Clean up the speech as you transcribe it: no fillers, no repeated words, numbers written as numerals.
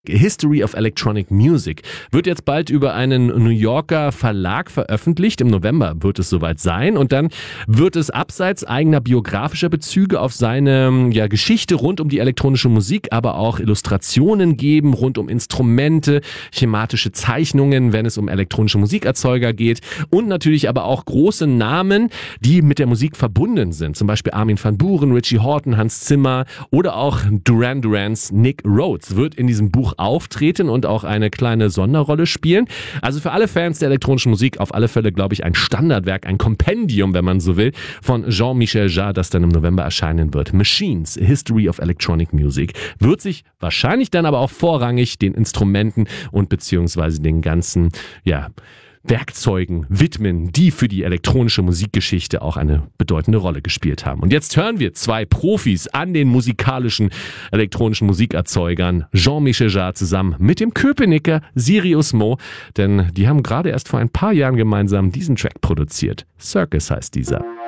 History of Electronic Music wird jetzt bald über einen New Yorker Verlag veröffentlicht. Im November wird es soweit sein und dann wird es abseits eigener biografischer Bezüge auf seine Geschichte rund um die elektronische Musik, aber auch Illustrationen geben rund um Instrumente, schematische Zeichnungen, wenn es um elektronische Musikerzeuger geht und natürlich aber auch große Namen, die mit der Musik verbunden sind. Zum Beispiel Armin van Buuren, Richie Hawtin, Hans Zimmer oder auch Duran Durans Nick Rhodes wird in diesem Buch auftreten und auch eine kleine Sonderrolle spielen. Also für alle Fans der elektronischen Musik auf alle Fälle, glaube ich, ein Standardwerk, ein Kompendium, wenn man so will, von Jean-Michel Jarre, das dann im November erscheinen wird. Machines, A History of Electronic Music, wird sich wahrscheinlich dann aber auch vorrangig den Instrumenten und beziehungsweise den ganzen, Werkzeugen widmen, die für die elektronische Musikgeschichte auch eine bedeutende Rolle gespielt haben. Und jetzt hören wir zwei Profis an den musikalischen elektronischen Musikerzeugern, Jean-Michel Jarre zusammen mit dem Köpenicker Sirius Mo, denn die haben gerade erst vor ein paar Jahren gemeinsam diesen Track produziert. Circus heißt dieser.